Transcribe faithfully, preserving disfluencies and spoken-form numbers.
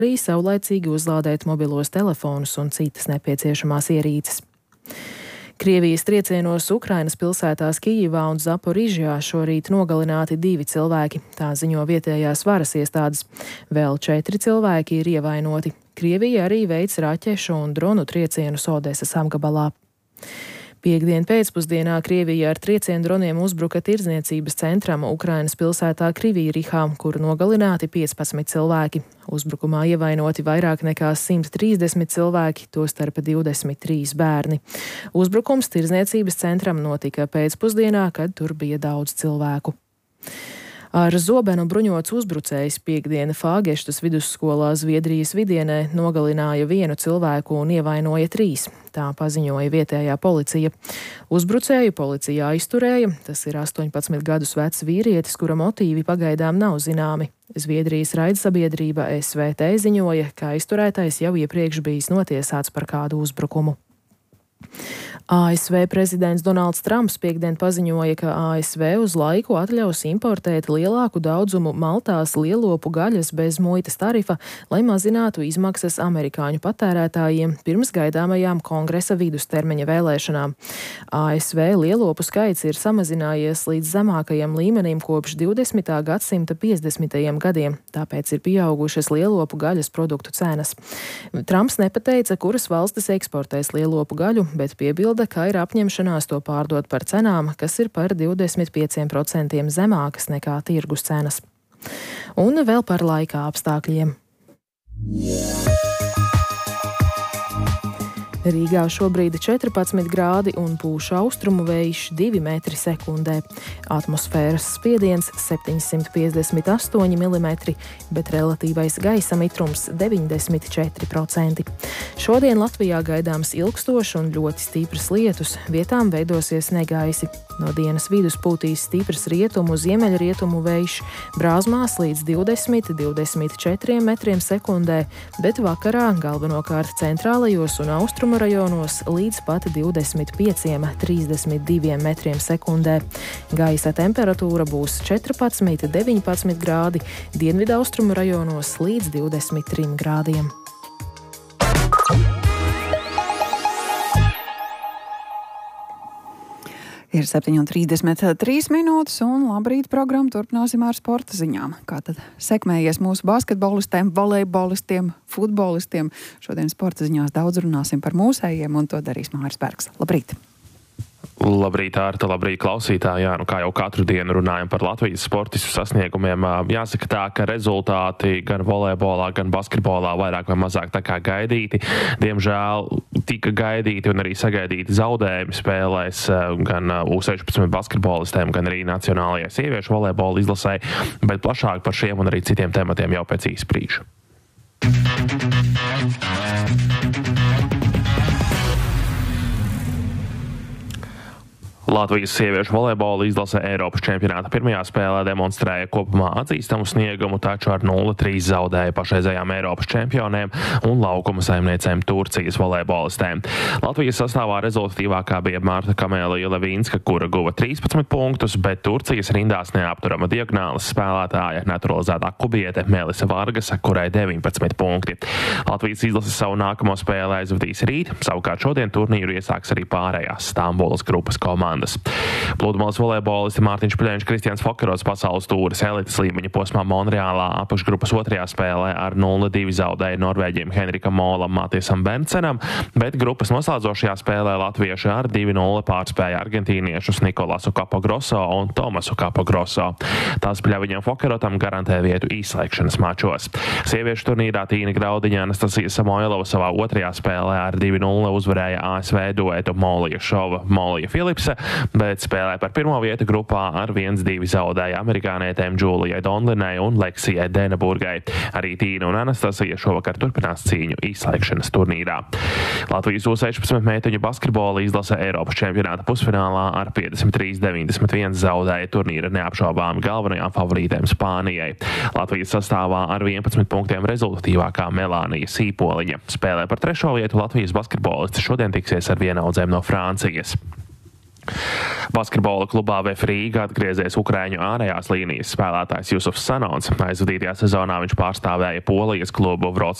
arī saulaicīgi uzlādēt mobilos telefonus un citas nepieciešamās ierīces. Krievijas triecienos Ukrainas pilsētās Kijivā un Zaporižjā šorīt nogalināti divi cilvēki, tā ziņo vietējās varas iestādes. Vēl četri cilvēki ir ievainoti. Krievija arī veic raķešu un dronu triecienus Odesas apgabalā. Piektdien pēcpusdienā Krievija ar triecienu droniem uzbruka tirdzniecības centram Ukrainas pilsētā Krivīrihā, kur nogalināti piecpadsmit cilvēki. Uzbrukumā ievainoti vairāk nekā simt trīsdesmit cilvēki, tostarp divdesmit trīs bērni. Uzbrukums tirdzniecības centram notika pēcpusdienā, kad tur bija daudz cilvēku. Ar zobenu bruņots uzbrucējs piektdiena Fāgeštas vidusskolā Zviedrijas vidienē nogalināja vienu cilvēku un ievainoja trīs. Tā paziņoja vietējā policija. Uzbrucēju policija aizturēja, tas ir astoņpadsmit gadus vecs vīrietis, kura motīvi pagaidām nav zināmi. Zviedrijas raidsabiedrība S V T ziņoja, ka aizturētais jau iepriekš bijis notiesāts par kādu uzbrukumu. A S V prezidents Donalds Trumps piektdien paziņoja, ka A S V uz laiku atļaus importēt lielāku daudzumu maltās lielopu gaļas bez muitas tarifa, lai mazinātu izmaksas amerikāņu patērētājiem pirms gaidāmajām kongresa vidustermiņa vēlēšanām. A S V lielopu skaits ir samazinājies līdz zemākajam līmenim kopš divdesmitā gadsimta piecdesmitajiem gadiem, tāpēc ir pieaugušas lielopu gaļas produktu cenas. Trumps nepateica, kuras valstis eksportēs lielopu gaļu, bet piebilda, ka ir apņemšanās to pārdot par cenām, kas ir par divdesmit pieciem procentiem zemākas nekā tirgus cenas. Un vēl par laika apstākļiem. Rīgā šobrīd četrpadsmit grādi un pūš austrumu vējš divi metri sekundē. Atmosfēras spiediens septiņsimt piecdesmit astoņi milimetri, bet relatīvais gaisa mitrums deviņdesmit četri procenti. Šodien Latvijā gaidāms ilgstošs un ļoti stiprs lietus, vietām veidosies negaisi. No dienas vidus pūtīs stiprs rietumu, ziemeļrietumu vējš, brāzmās līdz divdesmit līdz divdesmit četriem metriem sekundē, bet vakarā galvenokārt centrālajos un austrumu rajonos līdz pat divdesmit pieciem līdz trīsdesmit diviem metriem sekundē. Gaisa temperatūra būs četrpadsmit līdz deviņpadsmit grādi, dienvidaustrumu rajonos līdz divdesmit trim grādiem. Ir septiņi un trīsdesmit trīs minūtes, un labrīt programmu turpināsim ar sporta ziņām. Kā tad sekmējies mūsu basketbolistiem, volejbolistiem, futbolistiem? Šodien sporta ziņās daudz runāsim par mūsējiem, un to darīs Māris Bergs. Labrīt! Labrīt, Ārta, labrīt, klausītāji. Jā, nu kā jau katru dienu runājam par Latvijas sportistu sasniegumiem, jāsaka tā, ka rezultāti gan volejbolā, gan basketbolā vairāk vai mazāk tā kā gaidīti. Diemžēl tika gaidīti un arī sagaidīti zaudējumi spēlēs gan U sešpadsmit basketbolistiem, gan arī nacionālajai sieviešu volejbola izlasē, bet plašāk par šiem un arī citiem tematiem jau pēc īsa brīža. Latvijas sieviešu volejbola izlase Eiropas čempionāta pirmajā spēlē demonstrēja kopumā atzīstamu sniegumu, taču ar nulle trīs zaudēja pašreizējām Eiropas čempionēm un laukuma saimniecēm Turcijas volejbolistēm. Latvijas sastāvā rezultatīvākā bija Marta Kamēlija Levīnska, kura guva trīspadsmit punktus, bet Turcijas rindās neapturama diagonālas spēlētāja naturalizētā kubiete Melisa Vargasa, kurai deviņpadsmit punkti. Latvijas izlase savu nākamo spēli aizvadīs rīt, savukārt šodien turnīru iesāks arī pārējās Stambulas grupas komandas. Pludmales volejbolisti Mārtiņš Piļeņš, Kristians Fokerots pasaules tūres elites līmeņa posmā Monreālā apakšgrupas otrajā spēlē ar nulle divi zaudēja Norvēģiem Henrikam Molam, Matiesam Bernsenam, bet grupas noslēdzošajā spēlē latvieši ar divi nulle pārspēja argentīniešus Nikolasu Capogroso un Tomasu Capogroso. Tas pļauj viņam Fokerotam garantē vietu izslēgšanas mačos. Sieviešu turnīrā Tīna Graudiņa Anastasija Samoilova savā otrajā spēlē ar divi nulle uzvarēja A S V duetu Molija Šova, Molija Filipse, bet spēlē par pirmo vietu grupā ar viens divi zaudēja amerikānietēm Džūlijai Donlinai un Leksijai Deneburgai. Arī Tīna un Anastasija šovakar turpinās cīņu izslēgšanas turnīrā. Latvijas U sešpadsmit meiteņu basketbola izlase Eiropas čempionāta pusfinālā ar piecdesmit trīs deviņdesmit viens zaudēja turnīra neapšaubām galvenajām favorītēm Spānijai. Latvijas sastāvā ar vienpadsmit punktiem rezultatīvākā Melānija Sīpoliņa. Spēlē par trešo vietu Latvijas basketbolisti šodien tiksies ar vienaudzēm no Francijas. Basketbola klubā V F Rīga atgriezies Ukraiņu ārējās līnijas spēlētājs Jusufs Sanons. Aizvadītajā sezonā viņš pārstāvēja Polijas klubu Wroclaw